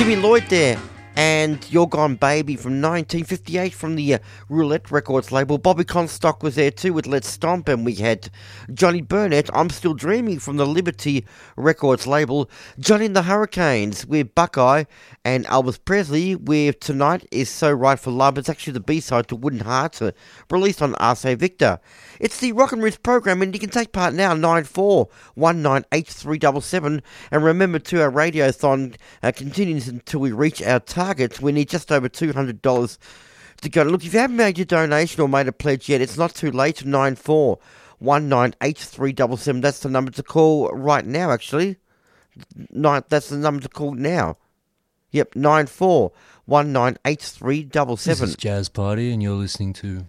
Jimmy Lloyd there, and You're Gone Baby from 1958 from the Roulette Records label. Bobby Comstock was there too with Let's Stomp, and we had Johnny Burnett, I'm Still Dreaming from the Liberty Records label. Johnny and the Hurricanes with Buckeye, and Elvis Presley with Tonight Is So Right for Love. It's actually the B-side to Wooden Hearts, released on RC Victor. It's the Rock and Roots program, and you can take part now, 94198377. And remember, too, our radiothon continues until we reach our target. We need just over $200 to go. Look, if you haven't made your donation or made a pledge yet, it's not too late. 94198377. That's the number to call right now, actually. That's the number to call now. Yep, 94198377. This is Jazz Party, and you're listening to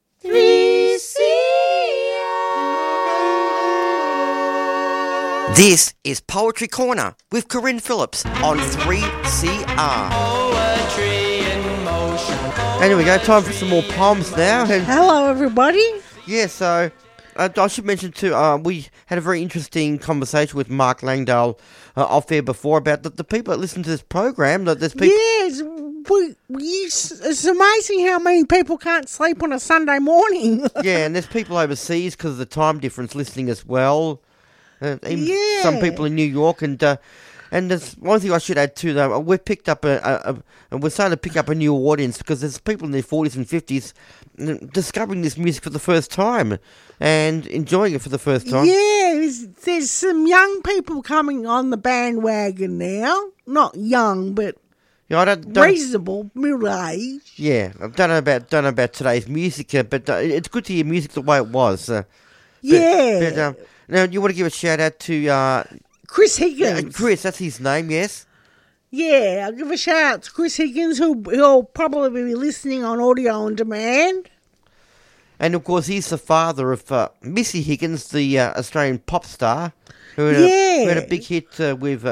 3CR. This is Poetry Corner with Corinne Phillips on 3CR. Poetry in motion. And here we go, time for some more poems now. And hello, everybody. Yeah, so I should mention too, we had a very interesting conversation with Mark Langdale off air before about the people that listen to this program. That there's people. Yes, it's amazing how many people can't sleep on a Sunday morning. Yeah, and there's people overseas because of the time difference listening as well. Yeah. Some people in New York, and there's one thing I should add too. Though we've picked up and we're starting to pick up a new audience because there's people in their 40s and 50s discovering this music for the first time and enjoying it for the first time. Yeah, there's some young people coming on the bandwagon now. Not young, but I don't reasonable middle age. Yeah, I don't know about today's music, but it's good to hear music the way it was. Yeah. Now you want to give a shout out to Chris Higgins. Chris, that's his name, yes. Yeah, I'll give a shout out to Chris Higgins, who'll probably be listening on audio on demand. And of course, he's the father of Missy Higgins, the Australian pop star, who had a big hit with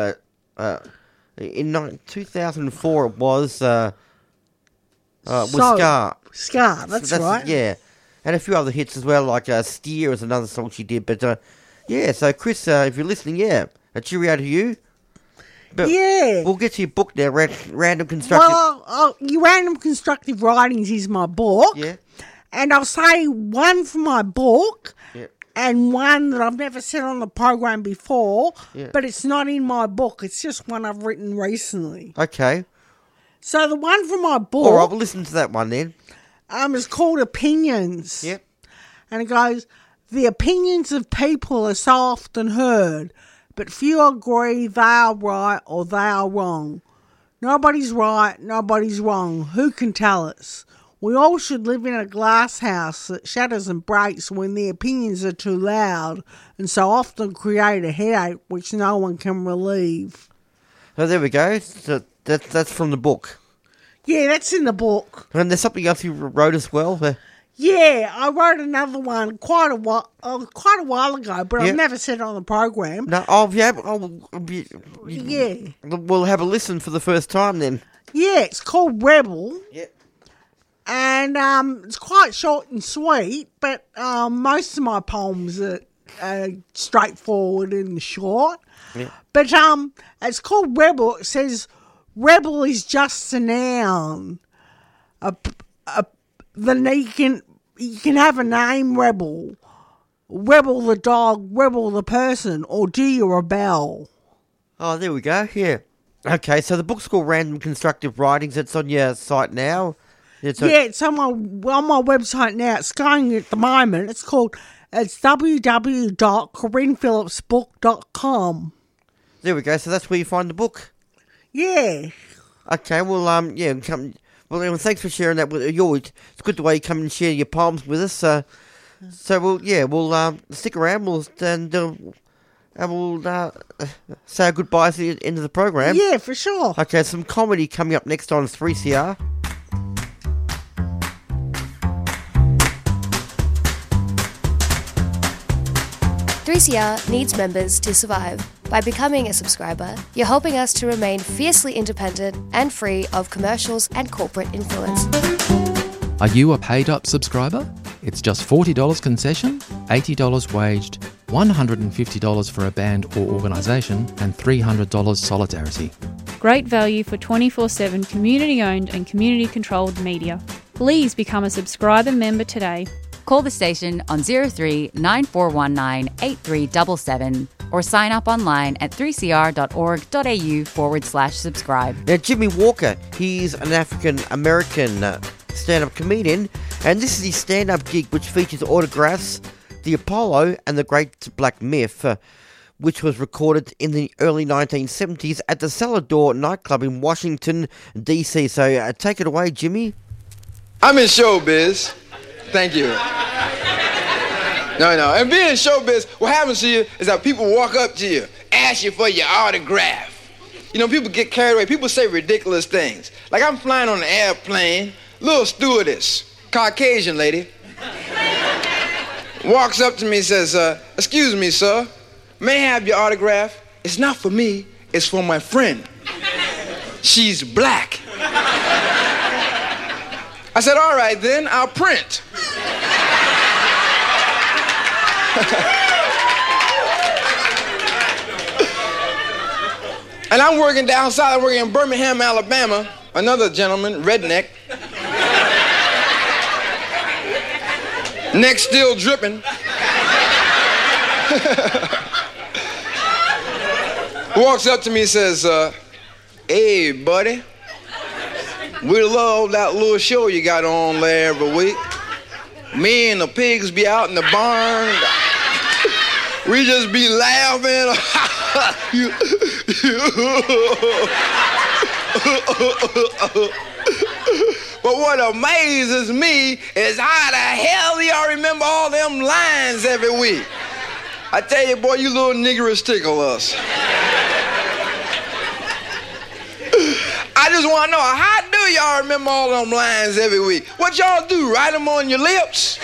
in 2004. It was with Scar. Scar, that's right. Yeah, and a few other hits as well, like Steer is another song she did. But yeah, so Chris, if you're listening, yeah, a cheerio to you. But yeah. We'll get to your book now, Random Constructive... Well, Random Constructive Writings is my book. Yeah. And I'll say one from my book and one that I've never said on the program before, but it's not in my book. It's just one I've written recently. Okay. So the one from my book... All right, we'll listen to that one then. It's called Opinions. Yep. And it goes, the opinions of people are so often heard, but few agree they are right or they are wrong. Nobody's right, nobody's wrong. Who can tell us? We all should live in a glass house that shatters and breaks when the opinions are too loud and so often create a headache which no one can relieve. So there we go. So that's from the book. Yeah, that's in the book. And there's something else you wrote as well? Yeah, I wrote another one quite a while ago, but I've never said it on the program. No, yeah. We'll have a listen for the first time then. Yeah, it's called Rebel. Yeah. And it's quite short and sweet, but most of my poems are straightforward and short. Yeah. But it's called Rebel. It says, rebel is just a noun. Then you can have a name, Rebel. Rebel the dog, Rebel the person, or do you rebel? Oh, there we go, yeah. Okay, so the book's called Random Constructive Writings. It's on your site now? It's on my website now. It's going at the moment. It's www.CorinnePhillipsBook.com. There we go, so that's where you find the book? Yeah. Okay, well, well, thanks for sharing that with you. It's good the way you come and share your poems with us. So we'll stick around. We'll say our goodbyes at the end of the program. Yeah, for sure. Okay, some comedy coming up next on 3CR. "3CR needs members to survive. By becoming a subscriber, you're helping us to remain fiercely independent and free of commercials and corporate influence." Are you a paid-up subscriber? It's just $40 concession, $80 waged, $150 for a band or organisation, and $300 solidarity. Great value for 24/7 community-owned and community-controlled media. Please become a subscriber member today. Call the station on 03 9419 8377 or sign up online at 3cr.org.au/subscribe. Now, Jimmy Walker, he's an African-American stand-up comedian, and this is his stand-up gig which features autographs, The Apollo and The Great Black Myth, which was recorded in the early 1970s at the Cellar Door nightclub in Washington, D.C. So take it away, Jimmy. I'm in showbiz. Thank you. No. And being in showbiz, what happens to you is that people walk up to you, ask you for your autograph. You know, people get carried away. People say ridiculous things. Like I'm flying on an airplane, little stewardess, Caucasian lady, walks up to me and says, excuse me, sir, may I have your autograph? It's not for me, it's for my friend. She's black. I said, all right then, I'll print. And I'm working down south, I'm working in Birmingham, Alabama. Another gentleman, redneck. Neck still dripping. Walks up to me and says, hey, buddy. We love that little show you got on there every week. Me and the pigs be out in the barn. We just be laughing. But what amazes me is how the hell y'all remember all them lines every week. I tell you, boy, you little niggers tickle us. I just want to know, how do y'all remember all them lines every week? What y'all do, write them on your lips?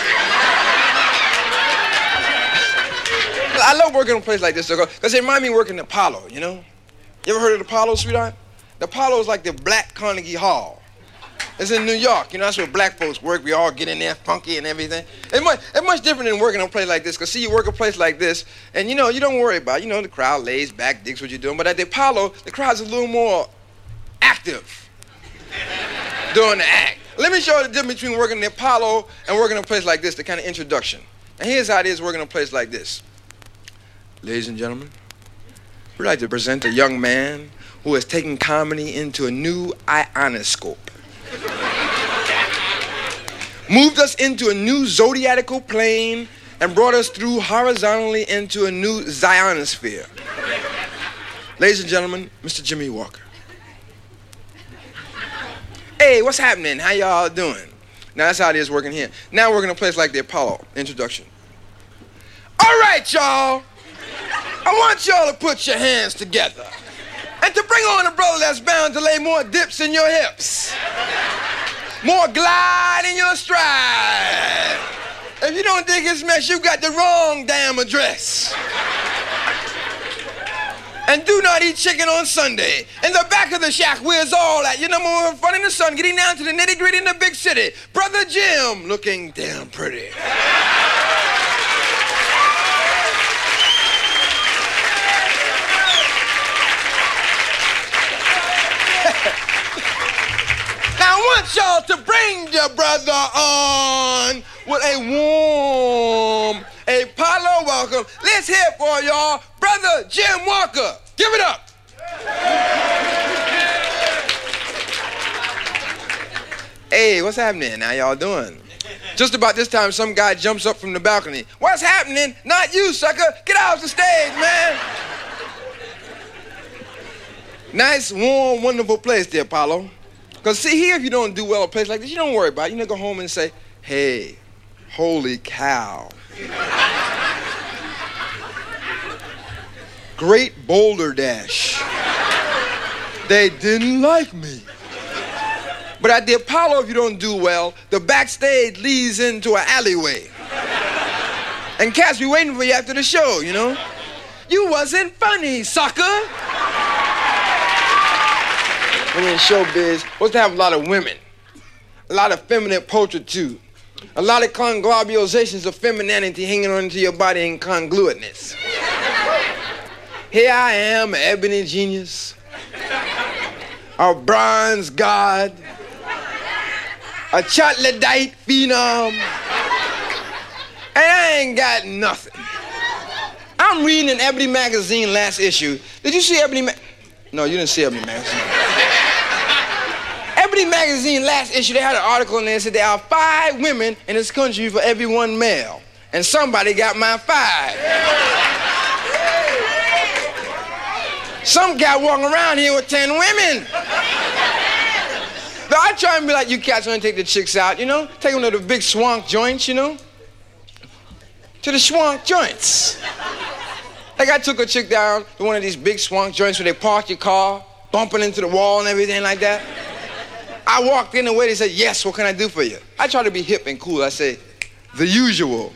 I love working in a place like this because it reminds me of working in Apollo, you know? You ever heard of the Apollo, sweetheart? The Apollo is like the Black Carnegie Hall. It's in New York, you know, that's where black folks work. We all get in there funky and everything. It's much different than working in a place like this, because see, you work a place like this, and you know, you don't worry about it. You know, the crowd lays back, digs what you're doing, but at the Apollo, the crowd's a little more active during the act. Let me show you the difference between working in the Apollo and working in a place like this, the kind of introduction. And here's how it is working in a place like this. Ladies and gentlemen, we'd like to present a young man who has taken comedy into a new ionoscope. Moved us into a new zodiacal plane and brought us through horizontally into a new zionosphere. Ladies and gentlemen, Mr. Jimmy Walker. Hey, what's happening? How y'all doing? Now that's how it is working here. Now we're in a place like the Apollo. Introduction. All right, y'all. I want y'all to put your hands together and to bring on a brother that's bound to lay more dips in your hips, more glide in your stride. If you don't dig his mess, you got the wrong damn address. And do not eat chicken on Sunday. In the back of the shack, where's all that? You know, more fun in the sun, getting down to the nitty-gritty in the big city. Brother Jim, looking damn pretty. Now I want y'all to bring your brother on with a warm Apollo welcome. Let's hear it for y'all, Brother Jim Walker. Give it up. Hey, what's happening? How y'all doing? Just about this time, some guy jumps up from the balcony. What's happening? Not you, sucker. Get off the stage, man. Nice, warm, wonderful place, the Apollo. Because see, here, if you don't do well a place like this, you don't worry about it. You know, go home and say, hey, holy cow. Great boulder dash. They didn't like me. But at the Apollo, if you don't do well, the backstage leads into an alleyway. And cats be waiting for you after the show, you know? You wasn't funny, sucker. When you're in showbiz, supposed to have a lot of women, a lot of feminine poetry too, a lot of conglobulations of femininity hanging onto your body in congruentness. Here I am, ebony genius, a bronze god, a chocolate-dite phenom, and I ain't got nothing. I'm reading in Ebony Magazine last issue. Did you see Ebony No, you didn't see Ebony Magazine. Ebony Magazine last issue, they had an article in there that said there are 5 women in this country for every 1 male. And somebody got my 5. Some guy walking around here with 10 women. But I try and be like you cats when I take the chicks out, you know? Take them to the big swank joints, you know? To the swank joints. Like I took a chick down to one of these big swank joints where they park your car, bumping into the wall and everything like that. I walked in the way, they said, yes, what can I do for you? I try to be hip and cool. I say, the usual.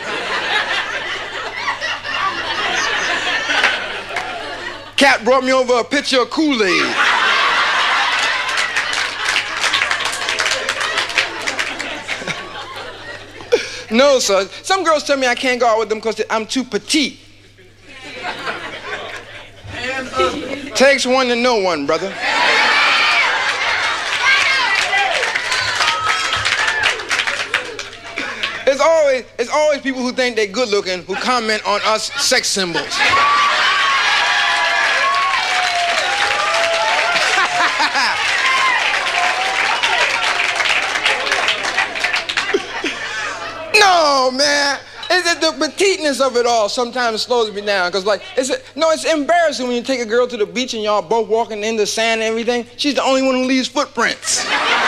Cat brought me over a pitcher of Kool-Aid. No, sir. Some girls tell me I can't go out with them because I'm too petite. Takes one to know one, brother. It's always people who think they're good looking who comment on us sex symbols. No, man. It's the petiteness of it all sometimes slows me down. Because, like, it's embarrassing when you take a girl to the beach and y'all both walking in the sand and everything. She's the only one who leaves footprints.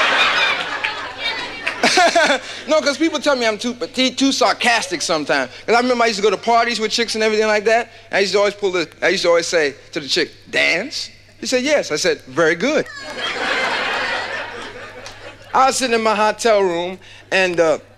No, because people tell me I'm too petite, too sarcastic sometimes. Because I remember I used to go to parties with chicks and everything like that. And I used to always say to the chick, dance? She said, yes. I said, very good. I was sitting in my hotel room and,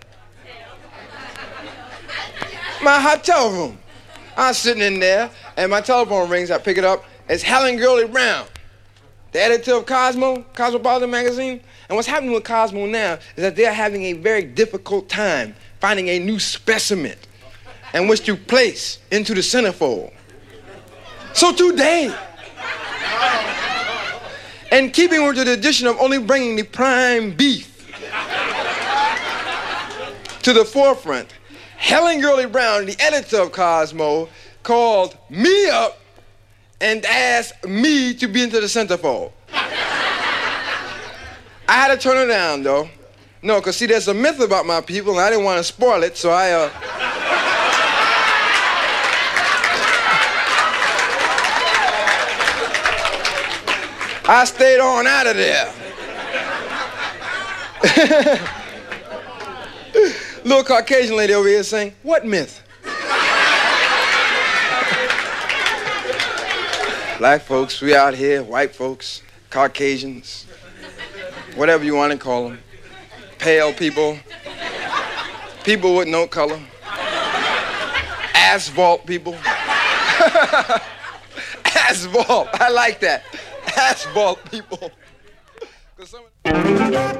I was sitting in there, and my telephone rings. I pick it up. It's Helen Gurley Brown, the editor of Cosmopolitan magazine. And what's happening with Cosmo now is that they're having a very difficult time finding a new specimen in which to place into the centerfold. So today, in keeping with the tradition of only bringing the prime beef to the forefront, Helen Gurley Brown, the editor of Cosmo, called me up and asked me to be into the centerfold. I had to turn her down, though. No, because, see, there's a myth about my people, and I didn't want to spoil it, so I stayed on out of there. Little Caucasian lady over here saying, what myth? Black folks, we out here, white folks, Caucasians, whatever you want to call them, pale people, people with no color, asphalt people. Asphalt, I like that. Asphalt people.